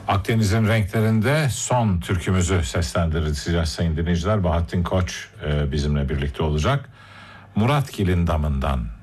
Akdeniz'in renklerinde son türkümüzü seslendireceğiz sayın dinleyiciler. Bahattin Koç bizimle birlikte olacak. Muratgil'in damından.